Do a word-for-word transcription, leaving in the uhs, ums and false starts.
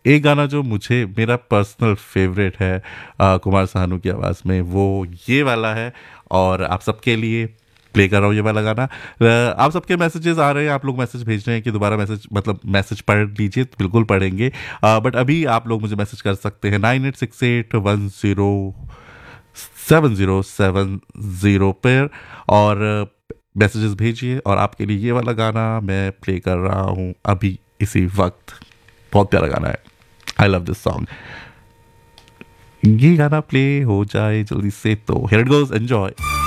एक गाना जो मुझे मेरा पर्सनल फेवरेट है अ, कुमार सानू की आवाज़ में, वो ये वाला है। और आप सबके लिए प्ले कर रहा हूँ ये वाला गाना। अ, आप सबके मैसेजेस आ रहे हैं, आप लोग मैसेज भेज रहे हैं कि दोबारा मैसेज मतलब मैसेज पढ़ लीजिए, तो बिल्कुल पढ़ेंगे। बट अभी आप लोग मुझे मैसेज कर सकते हैं nine eight six eight one zero seven zero seven zero पर, और मैसेजेस भेजिए। और आपके लिए ये वाला गाना मैं प्ले कर रहा हूँ अभी इसी वक्त। बहुत प्यारा गाना है, आई लव दिस सॉन्ग। ये गाना प्ले हो जाए जल्दी से, तो हियर इट गोज, एंजॉय।